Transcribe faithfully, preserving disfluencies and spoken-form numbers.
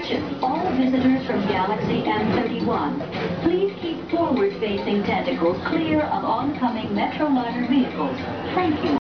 Attention, all visitors from Galaxy M thirty-one. Please keep forward-facing tentacles clear of oncoming Metroliner vehicles. Thank you.